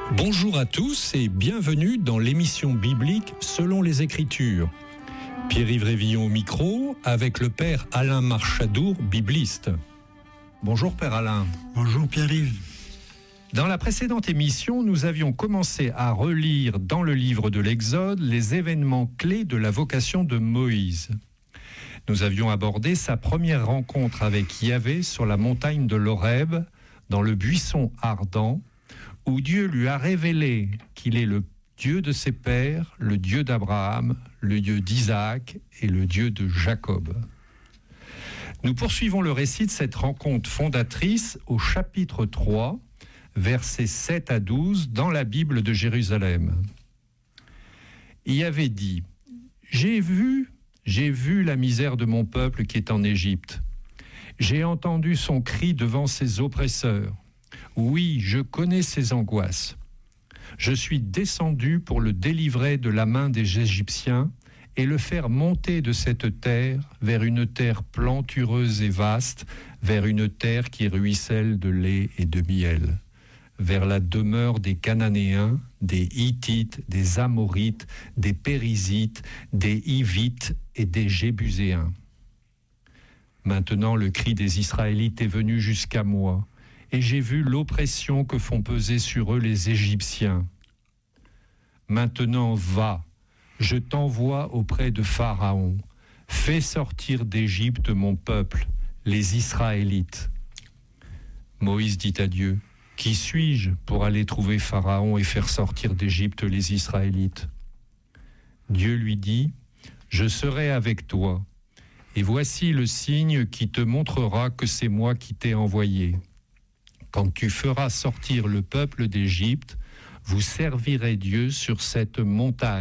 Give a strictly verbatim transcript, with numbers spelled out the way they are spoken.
Bonjour à tous et bienvenue dans l'émission biblique Selon les Écritures. Pierre-Yves Révillon au micro avec le père Alain Marchadour, bibliste. Bonjour père Alain. Bonjour Pierre-Yves. Dans la précédente émission, nous avions commencé à relire dans le livre de l'Exode les événements clés de la vocation de Moïse. Nous avions abordé sa première rencontre avec Yahvé sur la montagne de l'Horeb, dans le buisson ardent, où Dieu lui a révélé qu'il est le Dieu de ses pères, le Dieu d'Abraham, le Dieu d'Isaac et le Dieu de Jacob. Nous poursuivons le récit de cette rencontre fondatrice au chapitre trois, versets sept à douze, dans la Bible de Jérusalem. Il avait dit « J'ai vu, j'ai vu la misère de mon peuple qui est en Égypte. J'ai entendu son cri devant ses oppresseurs. Oui, je connais ses angoisses. Je suis descendu pour le délivrer de la main des Égyptiens et le faire monter de cette terre vers une terre plantureuse et vaste, vers une terre qui ruisselle de lait et de miel, vers la demeure des Cananéens, des Hittites, des Amorites, des Périsites, des Hivites et des Jébuséens. Maintenant le cri des Israélites est venu jusqu'à moi, et j'ai vu l'oppression que font peser sur eux les Égyptiens. Maintenant va, je t'envoie auprès de Pharaon. Fais sortir d'Égypte mon peuple, les Israélites. » Moïse dit à Dieu, « Qui suis-je pour aller trouver Pharaon et faire sortir d'Égypte les Israélites ?» Dieu lui dit, « Je serai avec toi, et voici le signe qui te montrera que c'est moi qui t'ai envoyé. Quand tu feras sortir le peuple d'Égypte, vous servirez Dieu sur cette montagne. »